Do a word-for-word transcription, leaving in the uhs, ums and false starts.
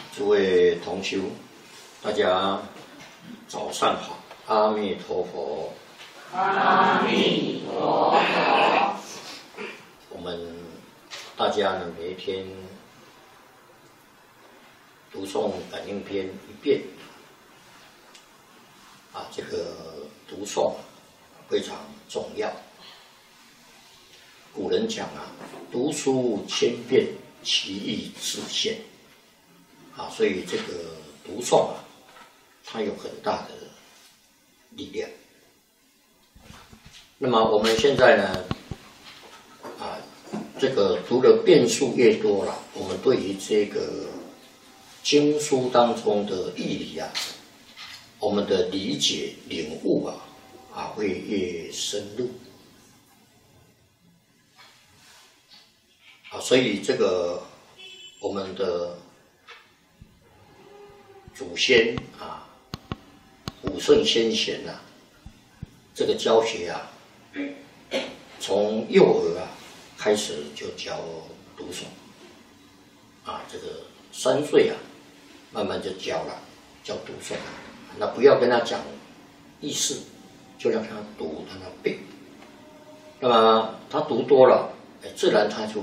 诸位同修，大家早上好，阿弥陀佛。 阿弥陀佛。 我们大家呢，每一天读诵感应篇一遍，啊，这个读诵非常重要。古人讲啊，读书千遍，其义自现。啊，所以这个读诵啊，它有很大的力量。那么我们现在呢，啊，这个读的遍数越多了，我们对于这个经书当中的义理啊，我们的理解领悟啊，啊会越深入。啊，所以这个我们的祖先啊，古圣先贤啊，这个教学啊，从幼儿啊开始就教读诵，啊，这个三岁啊，慢慢就教了，教读诵。那不要跟他讲意思，就让他读，让他背。那么他读多了，自然他就